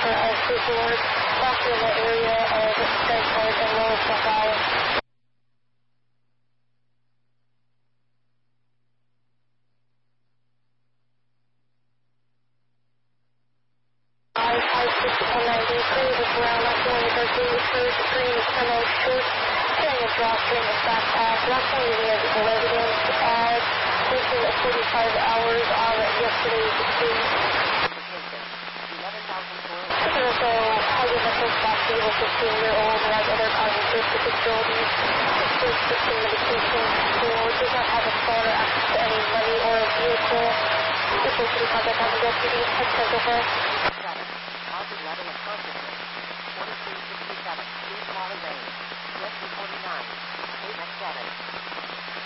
of paperwork, also in the area of Stanford and Lower South Valley. I-560-190, clear this around, not going to go through the first green, 10 short, carrying a drop during the back pass, not going to be the evidence as within 45 hours on yesterday's date. Also, having a first class legal 15-year-old who has other cognitive disabilities, prescription medication, or does not have a phone or access to any money or a vehicle. This will be contact on the deputy, head over. 11 of consciousness, 2367, East Molly Lane, West 49, 8 at 7.